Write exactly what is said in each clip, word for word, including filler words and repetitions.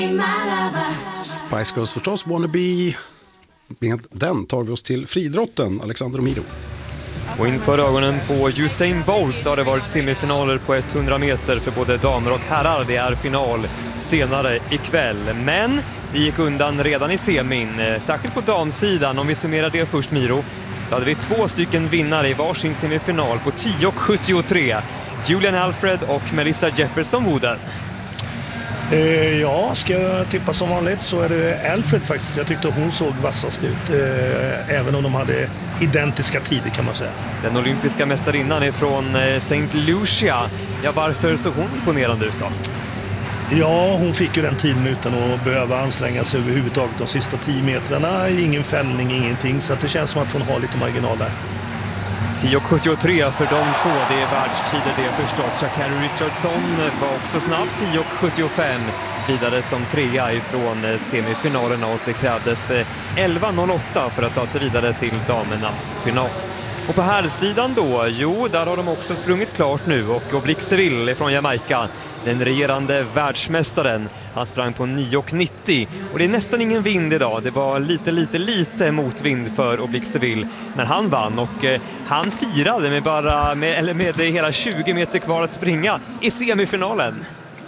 Spice Girls förstås, Wannabe. Med den tar vi oss till fridrotten, Alexander Omiro. Och inför ögonen på Usain Bolt så har det varit semifinaler på hundra meter för både damer och herrar. Det är final senare ikväll. Men det gick undan redan i semin, särskilt på damsidan. Om vi summerar det först, Miro, så hade vi två stycken vinnare i varsin semifinal på tio och sjuttiotre. Julian Alfred och Melissa Jefferson Wooden. Eh, ja, ska jag tippa som vanligt så är det Alfred faktiskt. Jag tyckte hon såg vassast ut, eh, även om de hade identiska tider kan man säga. Den olympiska mästarinnan är från eh, Saint Lucia. Ja, varför såg hon imponerande ut då? Ja, hon fick ju den tiden utan att behöva anstränga sig överhuvudtaget de sista tio metrarna. Ingen fällning, ingenting, så att det känns som att hon har lite marginal där. tio och sjuttiotre för de två, det är världstider det förstås. Sha'Carri Richardson var också snabb, tio och sjuttiofem, vidare som trea ifrån semifinalerna, och det krävdes elva noll åtta för att ta sig vidare till damernas final. Och på här sidan då, jo, där har de också sprungit klart nu, och Oblique Seville från Jamaica, den regerande världsmästaren, han sprang på nio och nittio, och det är nästan ingen vind idag. Det var lite, lite, lite motvind för Oblique Seville när han vann, och eh, han firade med bara, med, eller med hela tjugo meter kvar att springa i semifinalen.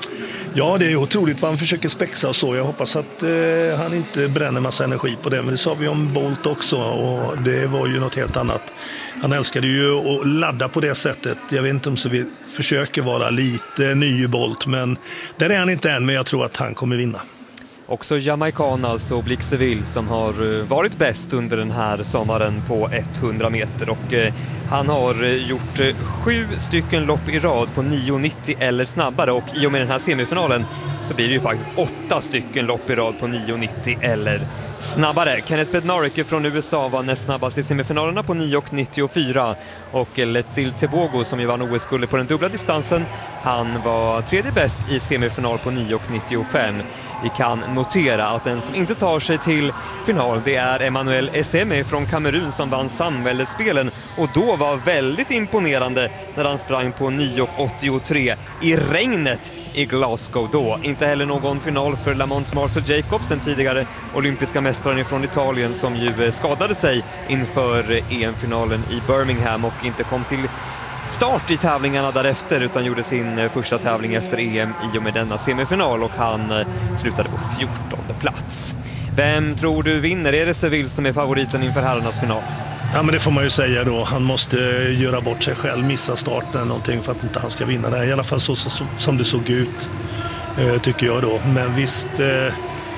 Ja, det är otroligt vad han försöker spexa och så. Jag hoppas att eh, han inte bränner massa energi på det. Men det sa vi om Bolt också, och det var ju något helt annat. Han älskade ju att ladda på det sättet. Jag vet inte om så vi försöker vara lite ny Bolt, men där är han inte än, men jag tror att han kommer vinna. Också jamaican, alltså Oblique Seville, som har varit bäst under den här sommaren på hundra meter, och eh, han har gjort eh, sju stycken lopp i rad på nio nittio eller snabbare, och i och med den här semifinalen så blir det ju faktiskt åtta stycken lopp i rad på nio nittio eller snabbare. Kenneth Bednarek från U S A var näst snabbast i semifinalerna på nio nittiofyra, och Letsil Tebogo, som ju vann O S-guldet på den dubbla distansen, han var tredje bäst i semifinal på nio nittiofem. Vi kan notera att den som inte tar sig till final, det är Emmanuel Esseme från Kamerun, som vann samväldesspelen, och då var väldigt imponerande när han sprang på nio åttiotre i regnet i Glasgow då. Inte heller någon final för Lamont Marceau Jacobs, den tidigare olympiska mästaren från Italien, som ju skadade sig inför E M-finalen i Birmingham och inte kom till start i tävlingarna därefter, utan gjorde sin första tävling efter E M i och med denna semifinal, och han slutade på fjortonde plats. Vem tror du vinner? Är det Seville som är favoriten inför herrarnas final? Ja, men det får man ju säga då. Han måste göra bort sig själv, missa starten eller någonting för att inte han ska vinna det. I alla fall så, så som det såg ut, eh, tycker jag då. Men visst, eh,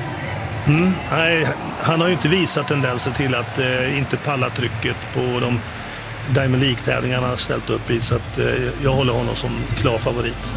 mm, nej, han har ju inte visat tendenser till att eh, inte palla trycket på de Diamond League-tävlingarna har ställt upp i, så att eh, jag håller honom som klar favorit.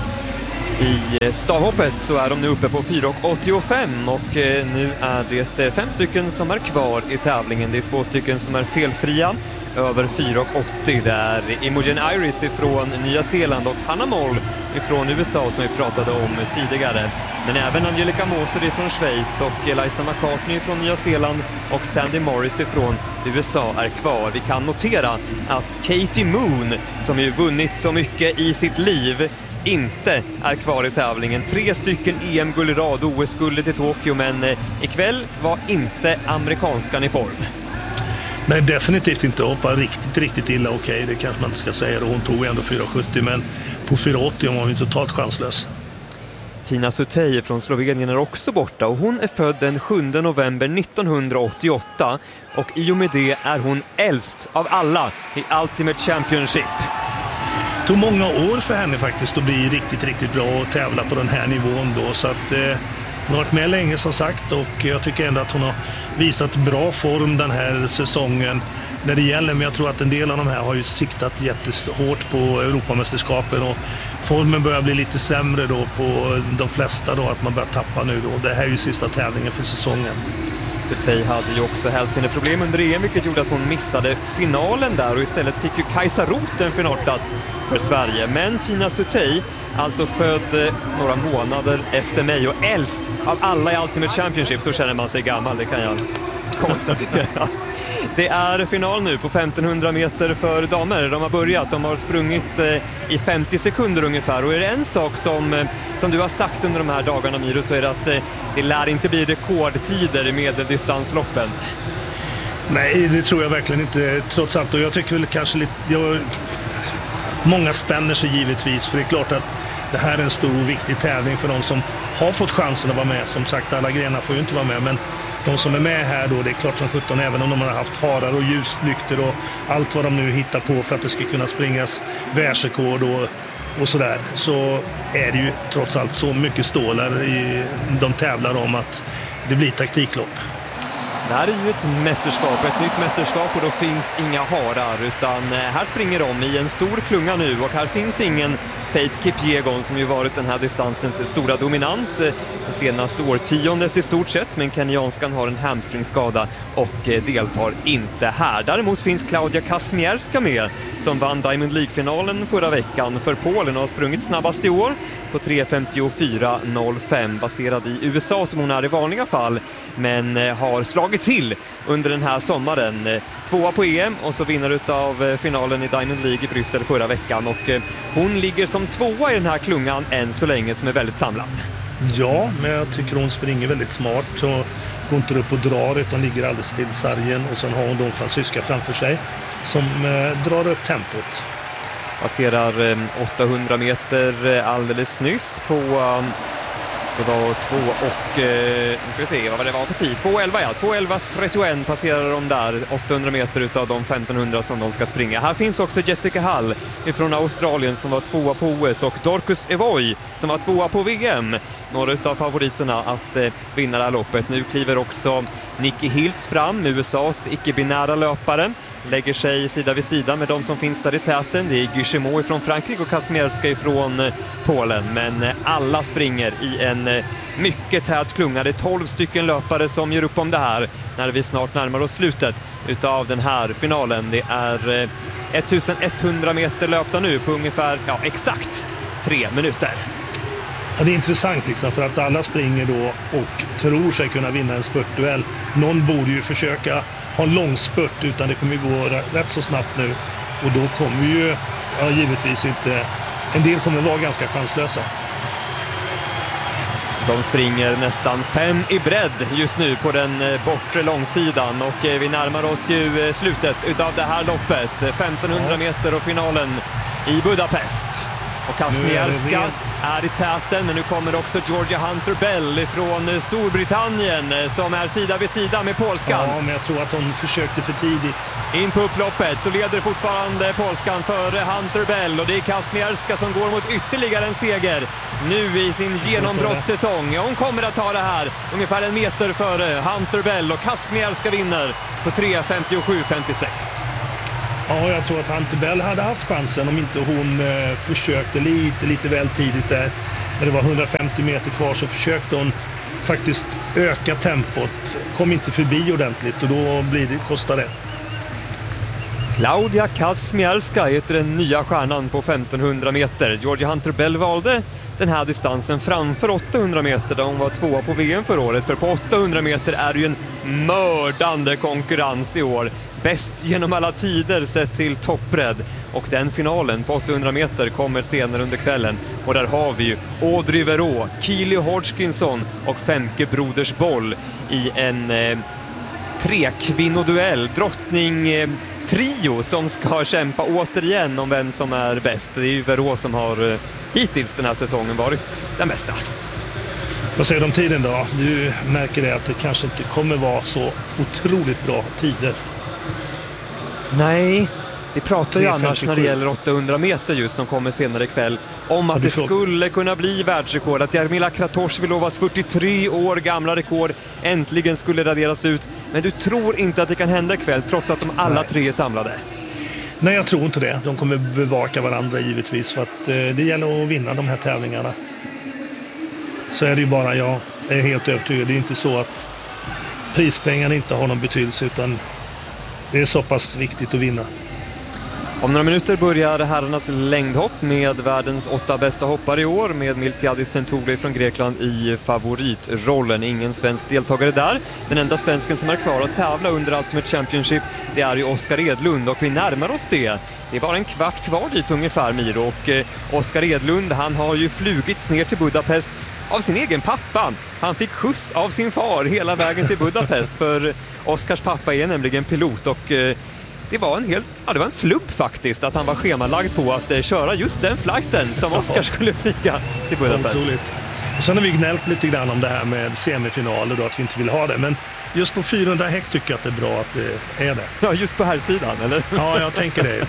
I stavhoppet så är de nu uppe på fyra åttiofem, och eh, nu är det fem stycken som är kvar i tävlingen. Det är två stycken som är felfria över fyra åttio. Det är Imogen Iris ifrån Nya Zeeland och Hannah Moll ifrån U S A, som vi pratade om tidigare. Men även Angelica Moser ifrån Schweiz och Eliza McCartney från Nya Zeeland och Sandy Morris ifrån U S A är kvar. Vi kan notera att Katie Moon, som ju vunnit så mycket i sitt liv, inte är kvar i tävlingen. Tre stycken E M-guld i rad, O S-guldet i Tokyo, men eh, ikväll var inte amerikanskan i form. Nej, definitivt inte. Hoppa riktigt, riktigt illa. Okej, det kanske man inte ska säga. Hon tog ändå fyra sjuttio, men på fyra åttio var hon totalt chanslös. Tina Sutej från Slovenien är också borta, och hon är född den sjunde november nittonhundraåttioåtta, och i och med det är hon äldst av alla i Ultimate Championship. Det tog många år för henne faktiskt att bli riktigt, riktigt bra och tävla på den här nivån då, så att eh, hon har varit med länge som sagt, och jag tycker ändå att hon har visat bra form den här säsongen när det gäller, men jag tror att en del av de här har ju siktat jättehårt på Europamästerskapen, och formen börjar bli lite sämre då på de flesta då, att man börjar tappa nu då. Det här är ju sista tävlingen för säsongen. Sutej hade ju också hälseneproblem under E M, vilket gjorde att hon missade finalen där, och istället fick ju Kajsa Roth en finalplats för Sverige. Men Tina Sutej, alltså född några månader efter mig och äldst av alla i Ultimate Championship, då känner man sig gammal, det kan jag att konstatera. Det är final nu på femtonhundra meter för damer. De har börjat, de har sprungit i femtio sekunder ungefär. Och är det en sak som, som du har sagt under de här dagarna, Miro, så är det att det lär inte bli rekordtider i medeldistansloppen. Nej, det tror jag verkligen inte, trots allt. Och jag tycker väl kanske lite... Jag, många spänner sig givetvis, för det är klart att det här är en stor och viktig tävling för de som har fått chansen att vara med. Som sagt, alla grenar får ju inte vara med, men de som är med här då, det är klart som sjutton, även om de har haft harar och ljuslykter och allt vad de nu hittar på för att det ska kunna springas världsrekord och, och sådär, så är det ju trots allt så mycket stålar i, de tävlar om att det blir taktiklopp. Det här är ju ett mästerskap, ett nytt mästerskap, och då finns inga harar, utan här springer de i en stor klunga nu, och här finns ingen Faith Kipyegon som ju varit den här distansens stora dominant det senaste årtiondet i stort sett, men kenyanskan har en hamstringskada och deltar inte här. Däremot finns Klaudia Kazmierska med, som vann Diamond League-finalen förra veckan för Polen och har sprungit snabbast i år på tre femtiofyra noll fem, baserad i U S A som hon är i vanliga fall, men har slagit till under den här sommaren. Tvåa på E M och så vinner av finalen i Diamond League i Bryssel förra veckan, och hon ligger som tvåa i den här klungan än så länge, som är väldigt samlad. Ja, men jag tycker hon springer väldigt smart, så går inte upp och drar utan ligger alldeles till sargen, och sen har hon de fransyska framför sig som eh, drar upp tempot. Passerar eh, åttahundra meter alldeles nyss på eh, det var två och eh, nu ska vi se vad det var för tid. två elva ja, två elva trettioett passerar de där, åttahundra meter utav de femtonhundra som de ska springa. Här finns också Jessica Hull från Australien som var tvåa på O S, och Dorcas Evoy som var tvåa på V M. Några utav favoriterna att eh, vinna det här loppet. Nu kliver också Nikki Hills fram, U S A:s icke-binära löpare. Lägger sig sida vid sida med de som finns där i täten. Det är Guillemot från Frankrike och Kazmierska från Polen. Men alla springer i en mycket tät klunga. Det är tolv stycken löpare som gör upp om det här när vi snart närmar oss slutet utav den här finalen. Det är etthundra meter löpta nu på ungefär, ja, exakt tre minuter. Ja, det är intressant liksom, för att alla springer då och tror sig kunna vinna en spurtduell. Någon borde ju försöka ha en lång spurt, utan det kommer ju gå rätt så snabbt nu. Och då kommer ju, ja, givetvis inte, en del kommer vara ganska chanslösa. De springer nästan fem i bredd just nu på den bortre långsidan, och vi närmar oss ju slutet utav det här loppet. femtonhundra meter och finalen i Budapest. Och Kazmierska är, är i täten, men nu kommer också Georgia Hunter-Bell från Storbritannien som är sida vid sida med polskan. Ja, men jag tror att hon försökte för tidigt. In på upploppet så leder fortfarande polskan för Hunter-Bell, och det är Kazmierska som går mot ytterligare en seger nu i sin genombrottssäsong. Hon kommer att ta det här ungefär en meter före Hunter-Bell, och Kazmierska vinner på tre femtiosju femtiosex. Ja, jag tror att Hunter-Bell hade haft chansen om inte hon eh, försökte lite, lite väl tidigt där. När det var hundrafemtio meter kvar så försökte hon faktiskt öka tempot. Kom inte förbi ordentligt, och då blir det, kostar det. Klaudia Kazmierska heter den nya stjärnan på femtonhundra meter. Georgia Hunter-Bell valde den här distansen framför åttahundra meter där hon var tvåa på V M förra året. För på åttahundra meter är det ju en mördande konkurrens i år. Bäst genom alla tider sett till toppbredd. Och den finalen på åttahundra meter kommer senare under kvällen. Och där har vi ju Audrey Verreaux, Keely Hodgkinson och Femke Brodersboll i en eh, trekvinnoduell. Drottning eh, trio som ska kämpa återigen om vem som är bäst. Det är ju Verreaux som har eh, hittills den här säsongen varit den bästa. Vad säger du om tiden då? Du märker det att det kanske inte kommer vara så otroligt bra tider. Nej, vi pratar ju annars när det gäller åttahundra meter just som kommer senare ikväll om att det skulle kunna bli världsrekord, att Jarmila Kratochvilovas fyrtiotre år gamla rekord äntligen skulle raderas ut. Men du tror inte att det kan hända ikväll trots att de alla Nej. tre är samlade? Nej, jag tror inte det. De kommer bevaka varandra givetvis, för att eh, det gäller att vinna de här tävlingarna. Så är det ju bara, jag är helt övertygad. Det är inte så att prispengarna inte har någon betydelse, utan det är så pass viktigt att vinna. Om några minuter börjar herrarnas längdhopp med världens åtta bästa hoppare i år med Miltiadis Tentouli från Grekland i favoritrollen. Ingen svensk deltagare där. Den enda svensken som är kvar att tävla under Ultimate Championship, det är ju Oskar Edlund, och vi närmar oss det. Det är bara en kvart kvar dit ungefär, Miro, och eh, Oskar Edlund, han har ju flugits ner till Budapest av sin egen pappa. Han fick skjuts av sin far hela vägen till Budapest, för Oskars pappa är nämligen pilot, och eh, det var en hel, ja, det var en slump faktiskt att han var schemalagd på att eh, köra just den flighten som Oskar skulle flyga till Budapest. Otroligt. Och sen har vi gnällt lite grann om det här med semifinaler då, att vi inte vill ha det, men just på fyrahundra häck tycker jag att det är bra att det är det. Ja, just på här sidan, eller? Ja, jag tänker det.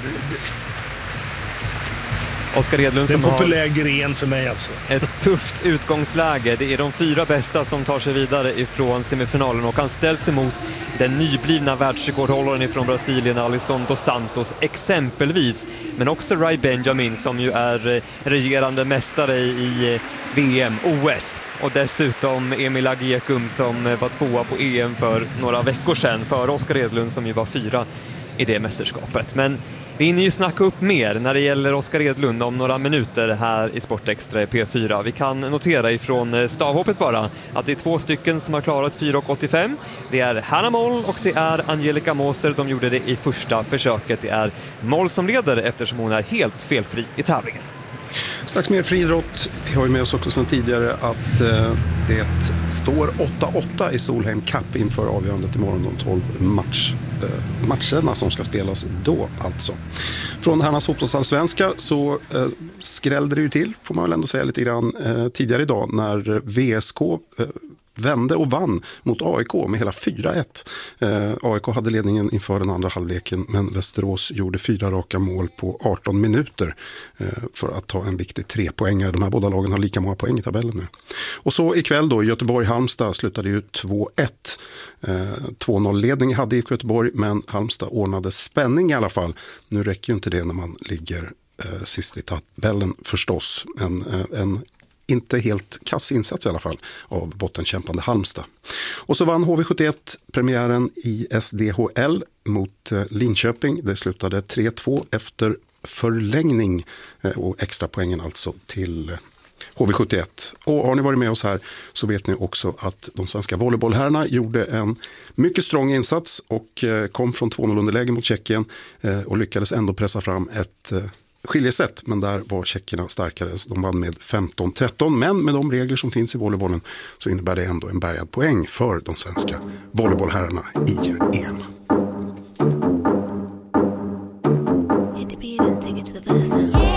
Oskar Edlund det är en som populär har gren för mig alltså. Ett tufft utgångsläge. Det är de fyra bästa som tar sig vidare ifrån semifinalen, och han ställs emot den nyblivna världsrekordhållaren ifrån Brasilien, Alisson dos Santos exempelvis, men också Rai Benjamin som ju är regerande mästare i V M, O S, och dessutom Emil Agiekum som var tvåa på E M för några veckor sedan för Oskar Edlund som ju var fyra i det mästerskapet. Men vi hinner ju snacka upp mer när det gäller Oskar Edlund om några minuter här i Sportextra i P fyra. Vi kan notera ifrån stavhoppet bara att det är två stycken som har klarat fyra åttiofem. Det är Hanna Moll och det är Angelica Moser. De gjorde det i första försöket. Det är Moll som leder eftersom hon är helt felfri i tävlingen. Strax mer friidrott. Vi har ju med oss också sedan tidigare att eh, det står åtta åtta i Solheim Cup inför avgörandet imorgon, de tolv match, eh, matcherna som ska spelas då alltså. Från herrarnas fotbollsallsvenska så eh, skrällde det ju till, får man väl ändå säga lite grann, eh, tidigare idag när V S K eh, vände och vann mot A I K med hela fyra ett. Eh, A I K hade ledningen inför den andra halvleken, men Västerås gjorde fyra raka mål på arton minuter eh, för att ta en viktig trepoängare. De här båda lagen har lika många poäng i tabellen nu. Och så ikväll då, Göteborg-Halmstad slutade ju två ett. Eh, två noll-ledning hade i Göteborg, men Halmstad ordnade spänning i alla fall. Nu räcker ju inte det när man ligger eh, sist i tabellen förstås. En, eh, en inte helt kass insats i alla fall av bottenkämpande Halmstad. Och så vann H V sjuttioett premiären i S D H L mot Linköping. Det slutade tre två efter förlängning och extra poängen alltså till H V sjuttioett. Och har ni varit med oss här så vet ni också att de svenska volleybollherrarna gjorde en mycket strong insats och kom från två noll underläge mot Tjeckien och lyckades ändå pressa fram ett skiljesätt, men där var tjeckerna starkare. De vann med femton tretton, men med de regler som finns i volleybollen så innebär det ändå en bärgad poäng för de svenska volleybollherrarna i E M.